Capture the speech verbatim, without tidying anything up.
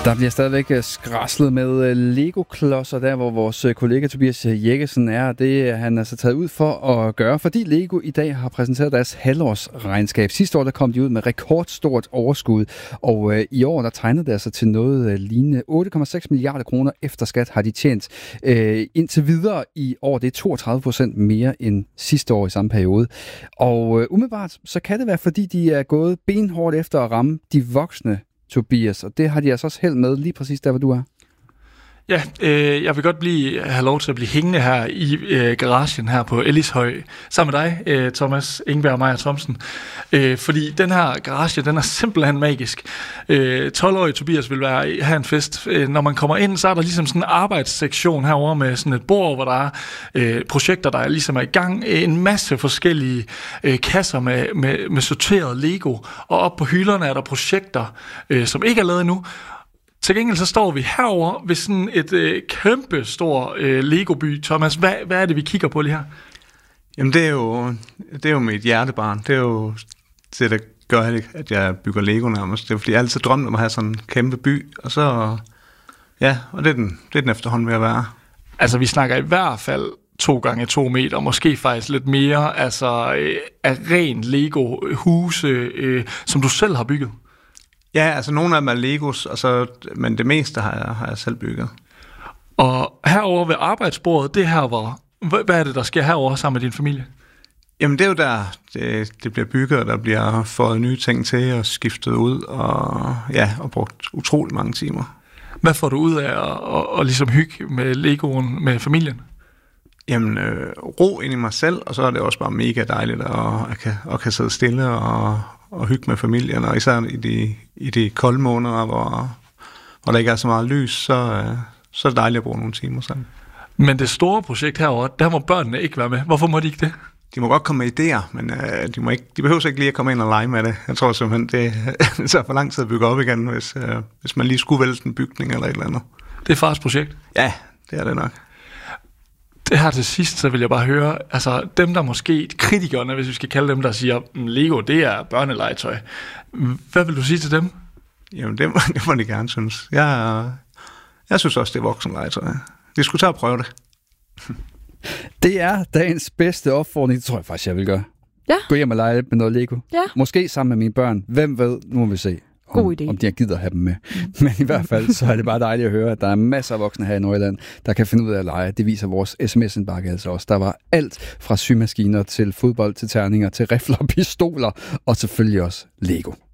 Der bliver stadigvæk skraslet med Lego-klodser, der hvor vores kollega Tobias Jekkesen er. Det er han altså taget ud for at gøre, fordi Lego i dag har præsenteret deres halvårsregnskab. Sidste år der kom de ud med rekordstort overskud, og øh, i år der tegnede det altså til noget øh, lignende otte komma seks milliarder kroner efter skat har de tjent. Øh, indtil videre i år, det er toogtredive procent mere end sidste år i samme periode. Og øh, umiddelbart så kan det være, fordi de er gået benhårdt efter at ramme de voksne, Tobias, og det har de altså også held med lige præcis der, hvor du er. Ja, øh, jeg vil godt blive, have lov til at blive hængende her i øh, garagen her på Ellishøj, sammen med dig, øh, Thomas Ingberg og Maja Thomsen. Øh, fordi den her garage, den er simpelthen magisk. Øh, tolv-årige Tobias vil være, have en fest. Øh, når man kommer ind, så er der ligesom sådan en arbejdssektion herovre med sådan et bord, hvor der er øh, projekter, der er ligesom er i gang. En masse forskellige øh, kasser med, med, med sorteret Lego, og op på hylderne er der projekter, øh, som ikke er lavet endnu. Til gengæld så står vi herover ved sådan et øh, kæmpe stor øh, Lego-by. Thomas, hvad, hvad er det, vi kigger på lige her? Jamen, det er jo, det er jo mit hjertebarn. Det er jo det, der gør, at jeg bygger Lego nærmest. Det er fordi, jeg altid drømte om at have sådan en kæmpe by. Og så, ja, og det er den, det er den efterhånden ved at være. Altså, vi snakker i hvert fald to gange to meter, måske faktisk lidt mere, altså øh, af ren Lego-huse, øh, som du selv har bygget. Ja, altså nogle af dem er Legos, og så, men det meste har jeg, har jeg selv bygget. Og herover ved arbejdsbordet, det her hvor, hvad er det, der sker herover sammen med din familie? Jamen det er jo der, det, det bliver bygget, og der bliver fået nye ting til og skiftet ud, og ja, og brugt utrolig mange timer. Hvad får du ud af at, at, at ligesom hygge med Legoen med familien? Jamen øh, ro ind i mig selv, og så er det også bare mega dejligt at, at, kan, at kan sidde stille og og hygge med familien, og især i de, i de kolde måneder, hvor, hvor der ikke er så meget lys, så, så er det dejligt at bruge nogle timer sammen. Men det store projekt herovre, der må børnene ikke være med. Hvorfor må de ikke det? De må godt komme med idéer, men øh, de, må ikke, de behøver ikke lige at komme ind og lege med det. Jeg tror simpelthen, det, det tager for lang tid at bygge op igen, hvis, øh, hvis man lige skulle vælte en bygning eller et eller andet. Det er fars projekt? Ja, det er det nok. Det her til sidst, så vil jeg bare høre, altså dem der måske, kritikerne, hvis vi skal kalde dem, der siger, Lego, det er børnelegetøj. Hvad vil du sige til dem? Jamen, det må, det må de gerne synes. Jeg, jeg synes også, det er voksenlegetøj. De skulle tage og prøve det. Det er dagens bedste opfordring. Det tror jeg faktisk, jeg vil gøre. Ja. Gå hjem og lege med noget Lego. Ja. Måske sammen med mine børn. Hvem ved? Nu må vi se. Om, om de har gider at have dem med. Mm. Men i hvert fald, så er det bare dejligt at høre, at der er masser af voksne her i Nordjylland, der kan finde ud af at lege. Det viser vores sms-indbakke altså også. Der var alt fra symaskiner til fodbold, til terninger, til rifler og pistoler, og selvfølgelig også Lego.